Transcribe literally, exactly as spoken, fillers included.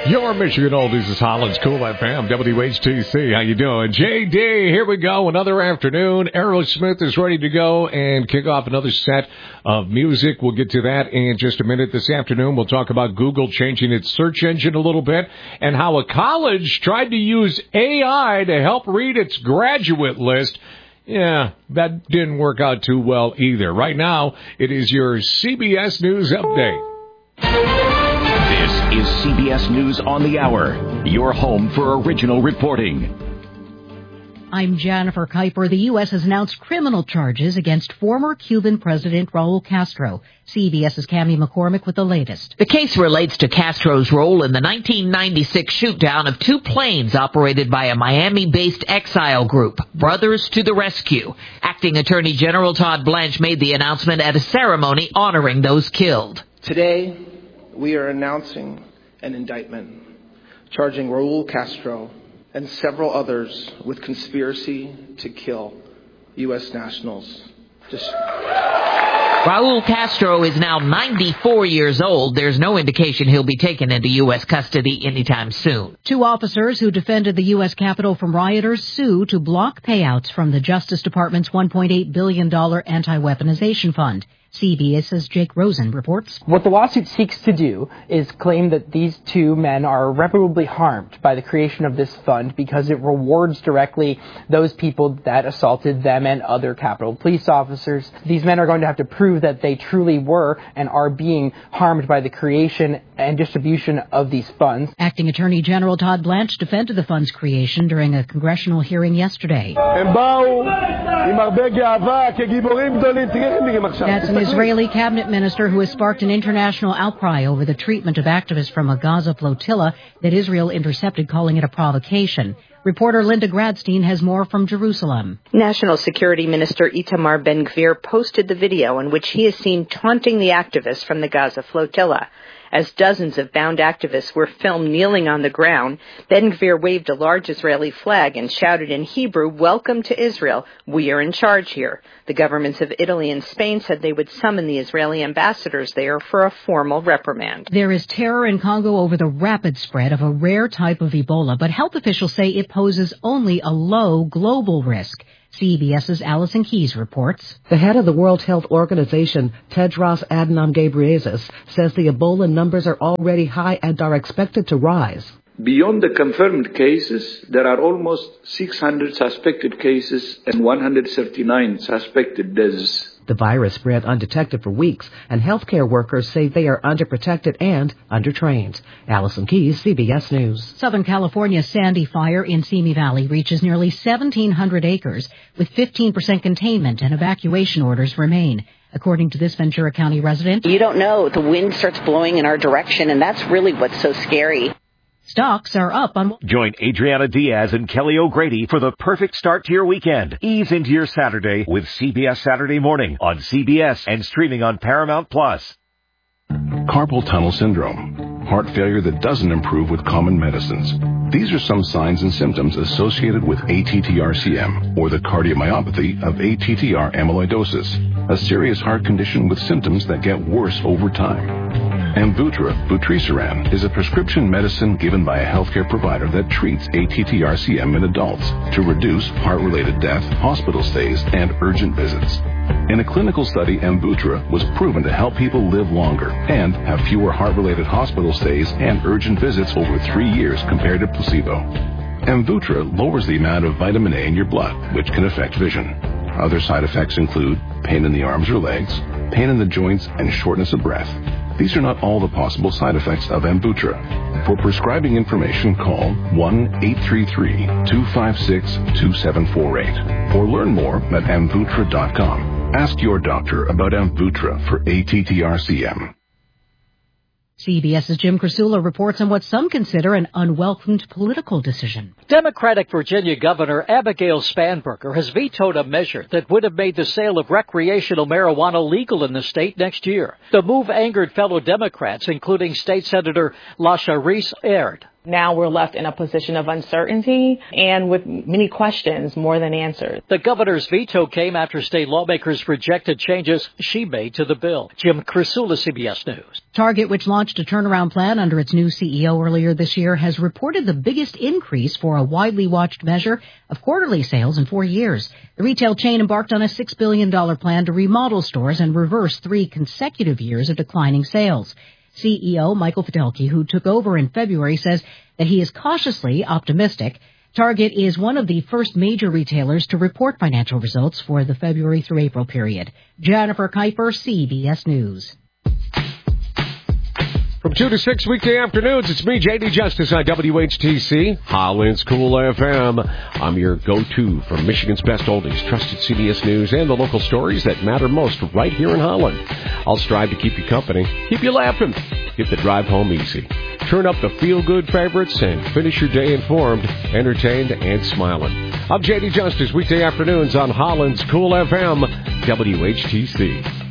Your Michigan Oldies is Holland's Cool F M, W H T C. How you doing? J D, here we go. Another afternoon. Aerosmith is ready to go and kick off another set of music. We'll get to that in just a minute. This afternoon, we'll talk about Google changing its search engine a little bit and how a college tried to use A I to help read its graduate list. Yeah, that didn't work out too well either. Right now, it is your C B S News Update. This is C B S News on the Hour, your home for original reporting. I'm Jennifer Kuiper. The U S has announced criminal charges against former Cuban President Raul Castro. CBS's Cammie McCormick with the latest. The case relates to Castro's role in the nineteen ninety-six shoot-down of two planes operated by a Miami-based exile group, Brothers to the Rescue. Acting Attorney General Todd Blanche made the announcement at a ceremony honoring those killed. Today, we are announcing an indictment charging Raul Castro and several others with conspiracy to kill U S nationals. Just... Raul Castro is now ninety-four years old. There's no indication he'll be taken into U S custody anytime soon. Two officers who defended the U S Capitol from rioters sue to block payouts from the Justice Department's one point eight billion dollars anti-weaponization fund. CBS's Jake Rosen reports. What the lawsuit seeks to do is claim that these two men are irreparably harmed by the creation of this fund because it rewards directly those people that assaulted them and other Capitol Police officers. These men are going to have to prove that they truly were and are being harmed by the creation and distribution of these funds. Acting Attorney General Todd Blanche defended the fund's creation during a congressional hearing yesterday. That's an Israeli cabinet minister who has sparked an international outcry over the treatment of activists from a Gaza flotilla that Israel intercepted, calling it a provocation. Reporter Linda Gradstein has more from Jerusalem. National Security Minister Itamar Ben-Gvir posted the video in which he is seen taunting the activists from the Gaza flotilla. As dozens of bound activists were filmed kneeling on the ground, Ben-Gvir waved a large Israeli flag and shouted in Hebrew, "Welcome to Israel. We are in charge here." The governments of Italy and Spain said they would summon the Israeli ambassadors there for a formal reprimand. There is terror in Congo over the rapid spread of a rare type of Ebola, but health officials say it poses only a low global risk. CBS's Allison Keyes reports. The head of the World Health Organization, Tedros Adhanom Ghebreyesus, says the Ebola numbers are already high and are expected to rise. Beyond the confirmed cases, there are almost six hundred suspected cases and one hundred thirty-nine suspected deaths. The virus spread undetected for weeks, and healthcare workers say they are underprotected and undertrained. Allison Keyes, C B S News. Southern California's Sandy Fire in Simi Valley reaches nearly seventeen hundred acres, with fifteen percent containment and evacuation orders remain. According to this Ventura County resident, you don't know. The wind starts blowing in our direction, and that's really what's so scary. Stocks are up on... Join Adriana Diaz and Kelly O'Grady for the perfect start to your weekend. Ease into your Saturday with C B S Saturday Morning on C B S and streaming on Paramount Plus. Carpal tunnel syndrome, heart failure that doesn't improve with common medicines. These are some signs and symptoms associated with A T T R C M, or the cardiomyopathy of A T T R amyloidosis, a serious heart condition with symptoms that get worse over time. Amvuttra, vutrisiran, is a prescription medicine given by a healthcare provider that treats A T T R C M in adults to reduce heart-related death, hospital stays, and urgent visits. In a clinical study, Amvuttra was proven to help people live longer and have fewer heart-related hospital stays and urgent visits over three years compared to placebo. Amvuttra lowers the amount of vitamin A in your blood, which can affect vision. Other side effects include pain in the arms or legs, pain in the joints, and shortness of breath. These are not all the possible side effects of Amvuttra. For prescribing information, call one eight three three, two five six, two seven four eight or learn more at amvuttra dot com. Ask your doctor about Amvuttra for A T T R C M. CBS's Jim Krasula reports on what some consider an unwelcomed political decision. Democratic Virginia Governor Abigail Spanberger has vetoed a measure that would have made the sale of recreational marijuana legal in the state next year. The move angered fellow Democrats, including State Senator LaSharis Aird. Now we're left in a position of uncertainty and with many questions more than answers. The governor's veto came after state lawmakers rejected changes she made to the bill. Jim Crisula, C B S News. Target, which launched a turnaround plan under its new C E O earlier this year, has reported the biggest increase for a widely watched measure of quarterly sales in four years. The retail chain embarked on a six billion dollars plan to remodel stores and reverse three consecutive years of declining sales. C E O Michael Fidelki, who took over in February, says that he is cautiously optimistic. Target is one of the first major retailers to report financial results for the February through April period. Jennifer Kuiper, C B S News. From two to six weekday afternoons, it's me, J D Justice on W H T C, Holland's Cool F M. I'm your go-to for Michigan's best oldies, trusted C B S News, and the local stories that matter most right here in Holland. I'll strive to keep you company, keep you laughing, get the drive home easy. Turn up the feel-good favorites and finish your day informed, entertained, and smiling. I'm J D Justice, weekday afternoons on Holland's Cool F M, W H T C.